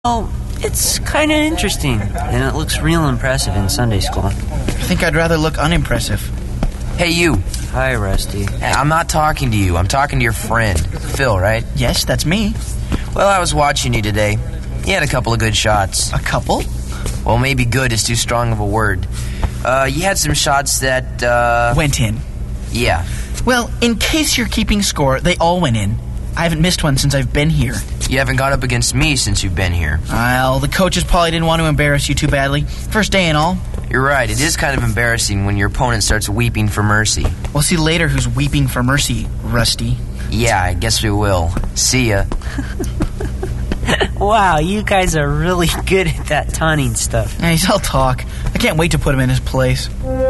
Oh, it's kind of interesting, and it looks real impressive in Sunday school. I think I'd rather look unimpressive. Hey, you. Hi, Rusty. I'm not talking to you. I'm talking to your friend, Phil, right? Yes, that's me. Well, I was watching you today. You had a couple of good shots. A couple? Well, maybe good is too strong of a word. You had some shots that, went in. Yeah. Well, in case you're keeping score, they all went in. I haven't missed one since I've been here. You haven't gone up against me since you've been here. Well, the coaches probably didn't want to embarrass you too badly. First day and all. You're right. It is kind of embarrassing when your opponent starts weeping for mercy. We'll see later who's weeping for mercy, Rusty. Yeah, I guess we will. See ya. Wow, you guys are really good at that taunting stuff. Nice, I'll talk. I can't wait to put him in his place.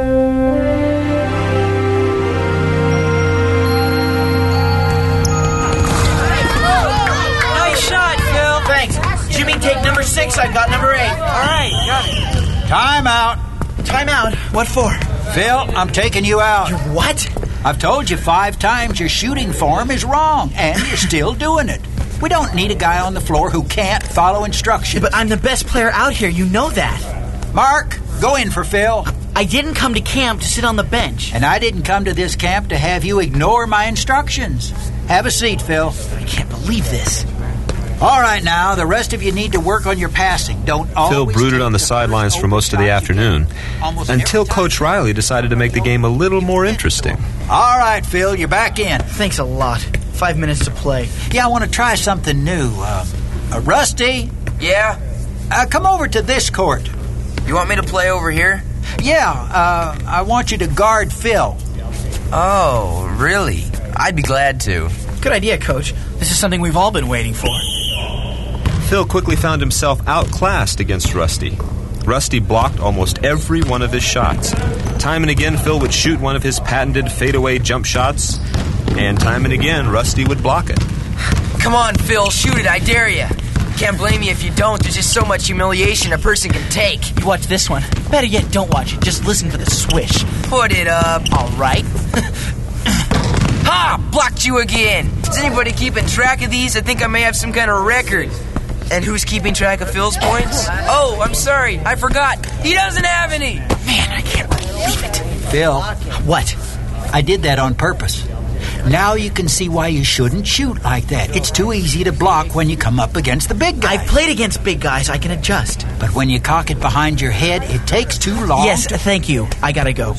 Jimmy, take number 6. I've got number 8. All right, got it. Time out. Time out? What for? Phil, I'm taking you out. You're what? I've told you 5 times your shooting form is wrong, and you're still doing it. We don't need a guy on the floor who can't follow instructions. But I'm the best player out here. You know that. Mark, go in for Phil. I didn't come to camp to sit on the bench. And I didn't come to this camp to have you ignore my instructions. Have a seat, Phil. I can't believe this. All right, now, the rest of you need to work on your passing. Don't always... Phil brooded on the sidelines for most of the afternoon, until Coach Riley decided to make the game a little more interesting. All right, Phil, you're back in. Thanks a lot. 5 minutes to play. Yeah, I want to try something new. Rusty? Yeah? Come over to this court. You want me to play over here? Yeah, I want you to guard Phil. Oh, really? I'd be glad to. Good idea, Coach. This is something we've all been waiting for. Phil quickly found himself outclassed against Rusty. Rusty blocked almost every one of his shots. Time and again, Phil would shoot one of his patented fadeaway jump shots, and time and again, Rusty would block it. Come on, Phil, shoot it, I dare you. Can't blame you if you don't. There's just so much humiliation a person can take. You watch this one. Better yet, don't watch it. Just listen for the swish. Put it up. All right. Ha! Blocked you again. Is anybody keeping track of these? I think I may have some kind of record. And who's keeping track of Phil's points? Oh, I'm sorry. I forgot. He doesn't have any. Man, I can't believe it. Phil. What? I did that on purpose. Now you can see why you shouldn't shoot like that. It's too easy to block when you come up against the big guys. I've played against big guys. I can adjust. But when you cock it behind your head, it takes too long. Yes, thank you. I gotta go.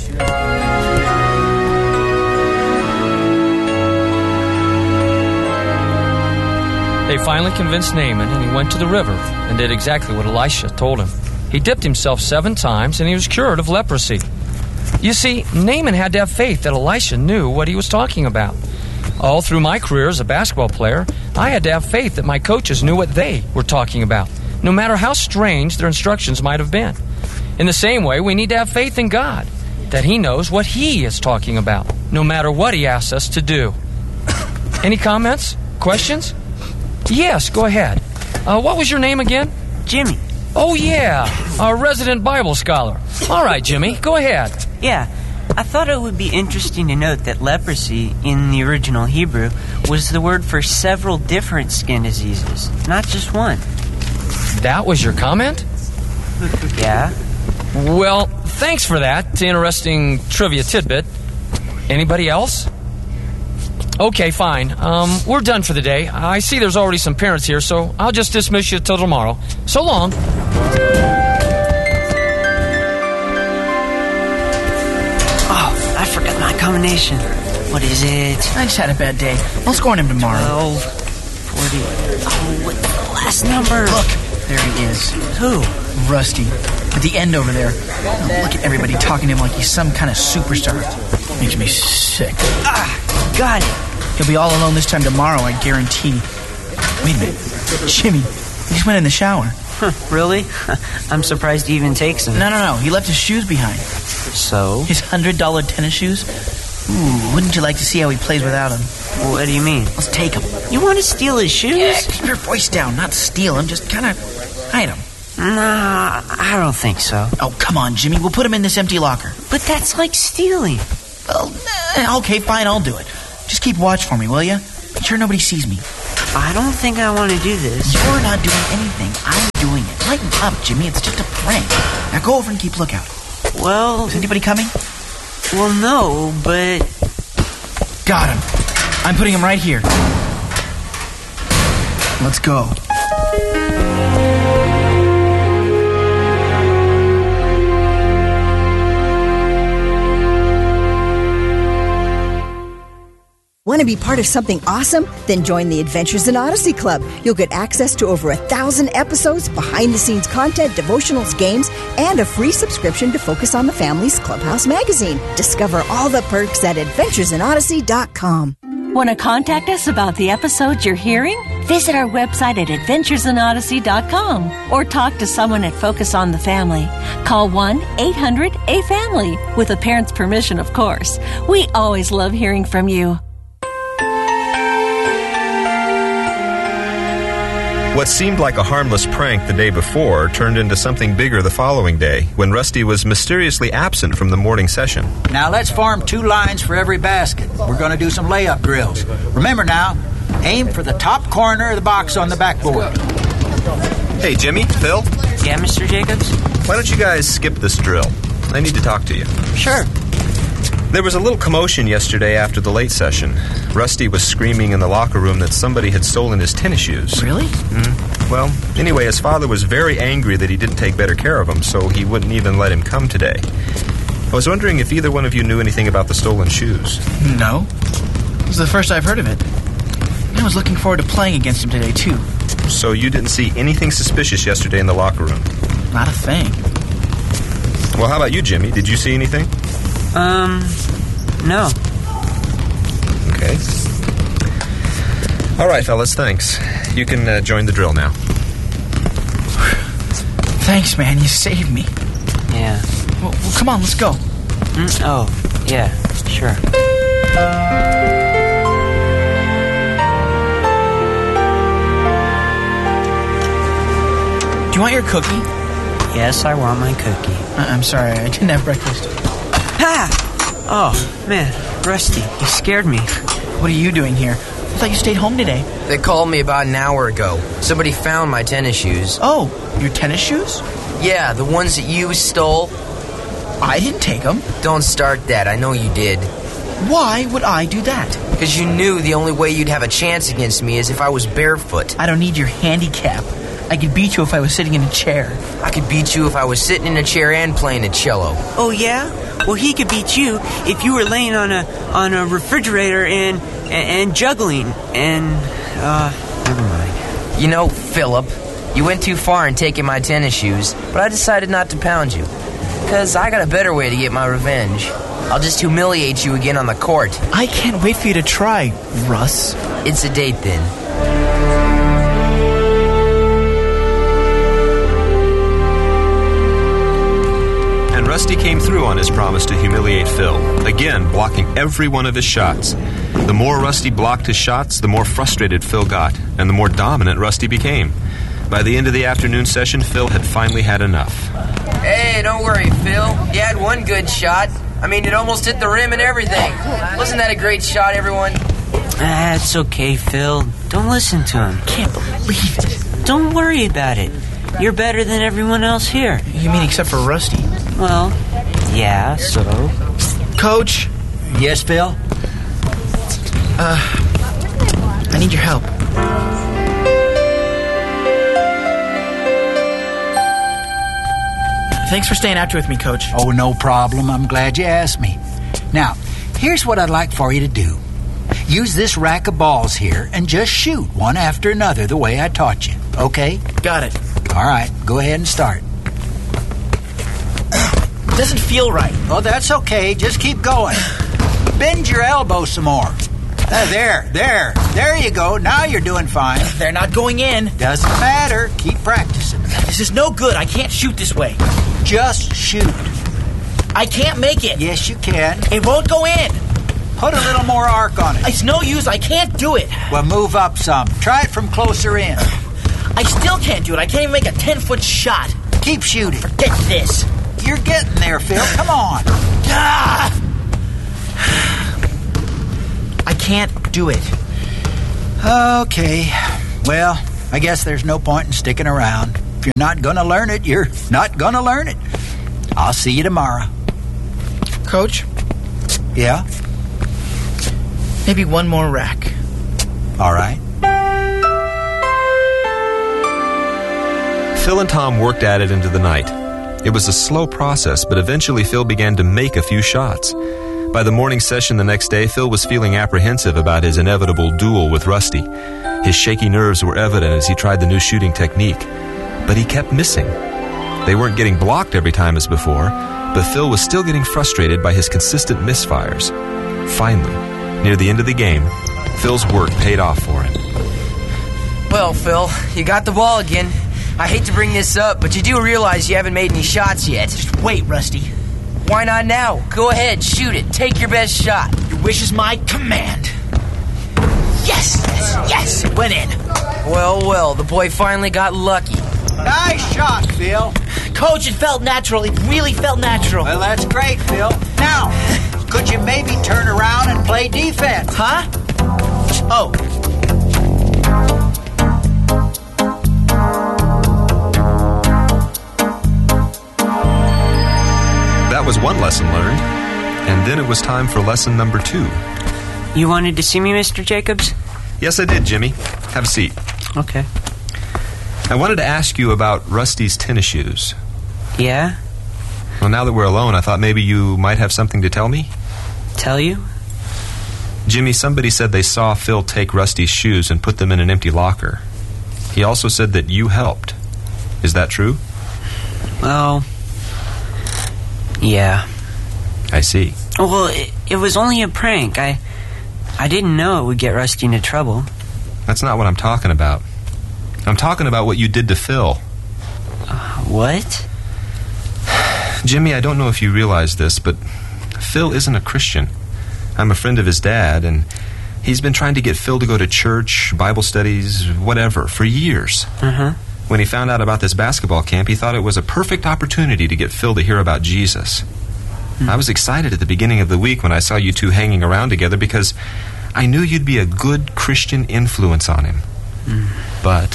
They finally convinced Naaman, and he went to the river and did exactly what Elisha told him. He dipped himself 7 times, and he was cured of leprosy. You see, Naaman had to have faith that Elisha knew what he was talking about. All through my career as a basketball player, I had to have faith that my coaches knew what they were talking about, no matter how strange their instructions might have been. In the same way, we need to have faith in God, that He knows what He is talking about, no matter what He asks us to do. Any comments? Questions? Yes, go ahead. What was your name again? Jimmy. Oh, yeah, a resident Bible scholar. All right, Jimmy, go ahead. Yeah, I thought it would be interesting to note that leprosy in the original Hebrew was the word for several different skin diseases, not just one. That was your comment? Yeah. Well, thanks for that interesting trivia tidbit. Anybody else? Okay, fine. We're done for the day. I see there's already some parents here, so I'll just dismiss you till tomorrow. So long. Oh, I forgot my combination. What is it? I just had a bad day. I'll score on him tomorrow. 12, 40. Oh, what's the last number? Look, there he is. Who? Rusty. At the end over there. Oh, look at everybody talking to him like he's some kind of superstar. Makes me sick. Ah, got it. He'll be all alone this time tomorrow, I guarantee. Wait a minute. Jimmy, he just went in the shower. Really? I'm surprised he even takes them. No. He left his shoes behind. So? His $100 tennis shoes? Ooh, wouldn't you like to see how he plays without them? What do you mean? Let's take them. You want to steal his shoes? Yeah, keep your voice down. Not steal them, just kind of hide them. Nah, I don't think so. Oh, come on, Jimmy. We'll put them in this empty locker. But that's like stealing. Well, okay, fine, I'll do it. Just keep watch for me, will you? Make sure nobody sees me. I don't think I want to do this. You're not doing anything. I'm doing it. Lighten up, Jimmy. It's just a prank. Now go over and keep lookout. Well... Is anybody coming? Well, no, but... Got him. I'm putting him right here. Let's go. Want to be part of something awesome? Then join the Adventures in Odyssey Club. You'll get access to over 1,000 episodes, behind-the-scenes content, devotionals, games, and a free subscription to Focus on the Family's Clubhouse magazine. Discover all the perks at adventuresinodyssey.com. Want to contact us about the episodes you're hearing? Visit our website at adventuresinodyssey.com or talk to someone at Focus on the Family. Call 1-800-A-FAMILY, with a parent's permission, of course. We always love hearing from you. What seemed like a harmless prank the day before turned into something bigger the following day, when Rusty was mysteriously absent from the morning session. Now let's farm 2 lines for every basket. We're going to do some layup drills. Remember now, aim for the top corner of the box on the backboard. Hey, Jimmy, Phil? Yeah, Mr. Jacobs? Why don't you guys skip this drill? I need to talk to you. Sure. There was a little commotion yesterday after the late session. Rusty was screaming in the locker room that somebody had stolen his tennis shoes. Really? Well, anyway, his father was very angry that he didn't take better care of him, so he wouldn't even let him come today. I was wondering if either one of you knew anything about the stolen shoes. No. This is the first I've heard of it. I was looking forward to playing against him today, too. So you didn't see anything suspicious yesterday in the locker room? Not a thing. Well, how about you, Jimmy? Did you see anything? No. Okay. All right, fellas, thanks. You can join the drill now. Thanks, man. You saved me. Yeah. Well, come on, let's go. Oh, yeah, sure. Do you want your cookie? Yes, I want my cookie. I'm sorry, I didn't have breakfast. Ha! Oh, man, Rusty, you scared me. What are you doing here? I thought you stayed home today. They called me about an hour ago. Somebody found my tennis shoes. Oh, your tennis shoes? Yeah, the ones that you stole. I didn't take them. Don't start that. I know you did. Why would I do that? Because you knew the only way you'd have a chance against me is if I was barefoot. I don't need your handicap. I could beat you if I was sitting in a chair. I could beat you if I was sitting in a chair and playing a cello. Oh, yeah? Well, he could beat you if you were laying on a refrigerator and juggling and, never mind. You know, Philip, you went too far in taking my tennis shoes, but I decided not to pound you. Because I got a better way to get my revenge. I'll just humiliate you again on the court. I can't wait for you to try, Russ. It's a date, then. Rusty came through on his promise to humiliate Phil, again blocking every one of his shots. The more Rusty blocked his shots, the more frustrated Phil got, and the more dominant Rusty became. By the end of the afternoon session, Phil had finally had enough. Hey, don't worry, Phil. You had one good shot. I mean, it almost hit the rim and everything. Wasn't that a great shot, everyone? It's okay, Phil. Don't listen to him. Can't believe it. Don't worry about it. You're better than everyone else here. You mean except for Rusty? Well, yeah, so... Coach? Yes, Phil? I need your help. Thanks for staying after with me, Coach. Oh, no problem. I'm glad you asked me. Now, here's what I'd like for you to do. Use this rack of balls here and just shoot one after another the way I taught you, okay? Got it. All right, go ahead and start. It doesn't feel right. Oh, that's okay. Just keep going. Bend your elbow some more. There you go. Now you're doing fine. They're not going in. Doesn't matter. Keep practicing. This is no good. I can't shoot this way. Just shoot. I can't make it. Yes, you can. It won't go in. Put a little more arc on it. It's no use. I can't do it. Well, move up some. Try it from closer in. I still can't do it. I can't even make a 10-foot shot. Keep shooting. Forget this. You're getting there, Phil. Come on. Ah! I can't do it. Okay. Well, I guess there's no point in sticking around. If you're not going to learn it, you're not going to learn it. I'll see you tomorrow. Coach, Yeah? maybe one more rack. All right. Phil and Tom worked at it into the night. It was a slow process, but eventually Phil began to make a few shots. By the morning session the next day, Phil was feeling apprehensive about his inevitable duel with Rusty. His shaky nerves were evident as he tried the new shooting technique. But he kept missing. They weren't getting blocked every time as before, but Phil was still getting frustrated by his consistent misfires. Finally, near the end of the game, Phil's work paid off for him. Well, Phil, you got the ball again. I hate to bring this up, but you do realize you haven't made any shots yet. Just wait, Rusty. Why not now? Go ahead, shoot it. Take your best shot. Your wish is my command. Yes! Yes! It went in. Well, the boy finally got lucky. Nice shot, Phil. Coach, it felt natural. It really felt natural. Well, that's great, Phil. Now, could you maybe turn around and play defense? Huh? Oh. That was one lesson learned, and then it was time for lesson number 2. You wanted to see me, Mr. Jacobs? Yes, I did, Jimmy. Have a seat. Okay. I wanted to ask you about Rusty's tennis shoes. Yeah? Well, now that we're alone, I thought maybe you might have something to tell me. Tell you? Jimmy, somebody said they saw Phil take Rusty's shoes and put them in an empty locker. He also said that you helped. Is that true? Well, yeah. I see. Well, it was only a prank. I didn't know it would get Rusty into trouble. That's not what I'm talking about. I'm talking about what you did to Phil. What? Jimmy, I don't know if you realize this, but Phil isn't a Christian. I'm a friend of his dad, and he's been trying to get Phil to go to church, Bible studies, whatever, for years. Uh-huh. When he found out about this basketball camp, he thought it was a perfect opportunity to get Phil to hear about Jesus. I was excited at the beginning of the week when I saw you two hanging around together because I knew you'd be a good Christian influence on him. But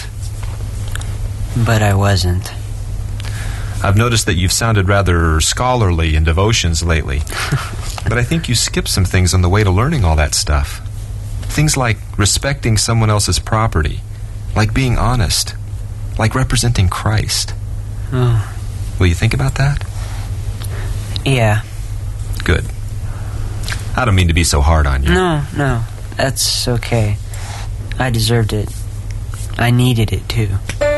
I wasn't. I've noticed that you've sounded rather scholarly in devotions lately. But I think you skipped some things on the way to learning all that stuff. Things like respecting someone else's property, like being honest, like representing Christ. Oh. Will you think about that? Yeah. Good. I don't mean to be so hard on you. No. That's okay. I deserved it. I needed it, too.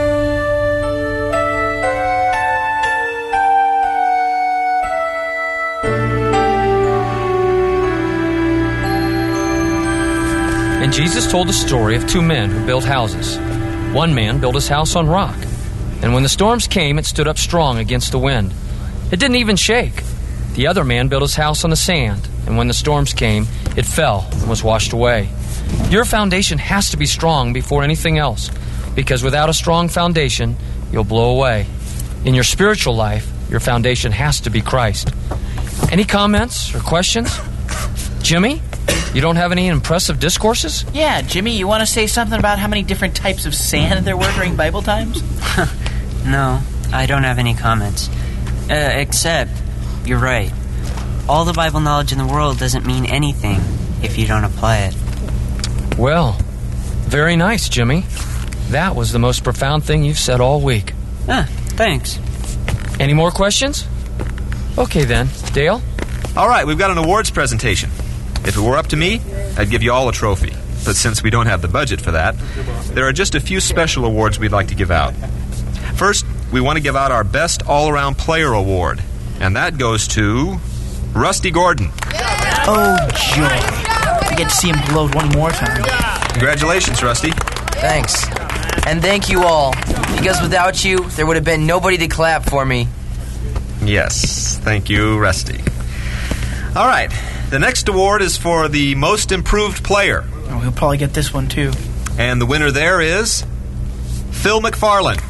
And Jesus told the story of 2 men who built houses. One man built his house on rock, and when the storms came, it stood up strong against the wind. It didn't even shake. The other man built his house on the sand, and when the storms came, it fell and was washed away. Your foundation has to be strong before anything else, because without a strong foundation, you'll blow away. In your spiritual life, your foundation has to be Christ. Any comments or questions? Jimmy, you don't have any impressive discourses? Yeah, Jimmy, you want to say something about how many different types of sand there were during Bible times? No, I don't have any comments. Except, you're right. All the Bible knowledge in the world doesn't mean anything if you don't apply it. Well, very nice, Jimmy. That was the most profound thing you've said all week. Thanks. Any more questions? Okay then. Dale? All right, we've got an awards presentation. If it were up to me, I'd give you all a trophy. But since we don't have the budget for that, there are just a few special awards we'd like to give out. First, we want to give out our Best All-Around Player Award. And that goes to Rusty Gordon. Oh, joy. We get to see him gloat one more time. Congratulations, Rusty. Thanks. And thank you all, because without you, there would have been nobody to clap for me. Yes, thank you, Rusty. All right, the next award is for the Most Improved Player. Oh, he'll probably get this one, too. And the winner there is Phil McFarlane.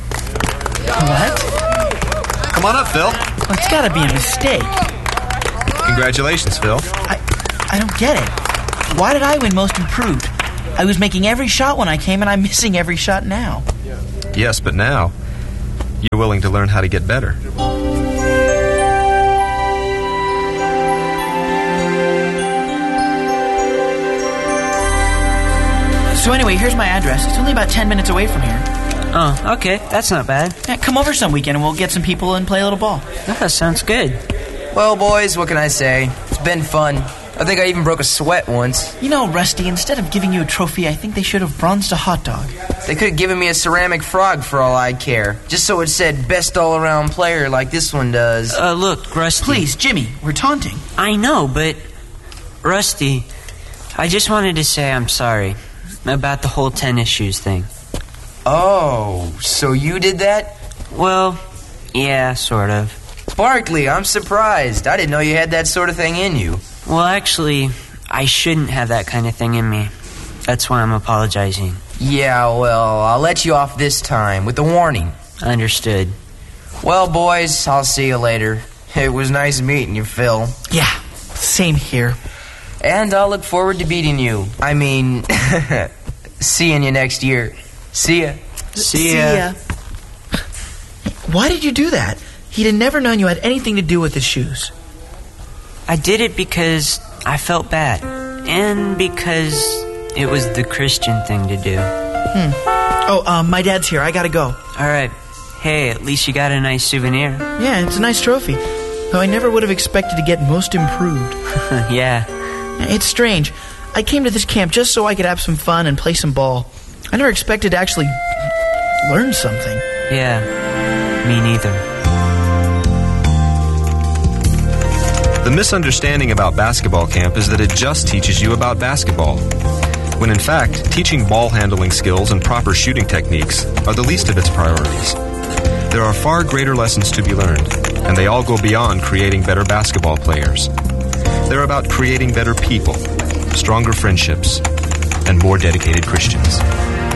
What? Come on up, Phil. Well, it's got to be a mistake. Congratulations, Phil. I don't get it. Why did I win Most Improved? I was making every shot when I came, and I'm missing every shot now. Yes, but now you're willing to learn how to get better. So anyway, here's my address. It's only about 10 minutes away from here. Oh, okay. That's not bad. Yeah, come over some weekend and we'll get some people and play a little ball. That sounds good. Well, boys, what can I say? It's been fun. I think I even broke a sweat once. You know, Rusty, instead of giving you a trophy, I think they should have bronzed a hot dog. They could have given me a ceramic frog for all I care. Just so it said best all-around player like this one does. Look, Rusty. Please, Jimmy, we're taunting. I know, but... Rusty, I just wanted to say I'm sorry about the whole tennis shoes thing. Oh, so you did that? Well, yeah, sort of. Barkley, I'm surprised. I didn't know you had that sort of thing in you. Well, actually, I shouldn't have that kind of thing in me. That's why I'm apologizing. Yeah, well, I'll let you off this time with a warning. Understood. Well, boys, I'll see you later. It was nice meeting you, Phil. Yeah, same here. And I'll look forward to beating you. I mean, seeing you next year. See ya. See ya. Why did you do that? He'd have never known you had anything to do with his shoes. I did it because I felt bad. And because it was the Christian thing to do. Oh, my dad's here. I gotta go. All right. Hey, at least you got a nice souvenir. Yeah, it's a nice trophy. Though I never would have expected to get most improved. Yeah. It's strange. I came to this camp just so I could have some fun and play some ball. I never expected to actually learn something. Yeah, me neither. The misunderstanding about basketball camp is that it just teaches you about basketball, when in fact, teaching ball handling skills and proper shooting techniques are the least of its priorities. There are far greater lessons to be learned, and they all go beyond creating better basketball players. They're about creating better people, stronger friendships, and more dedicated Christians.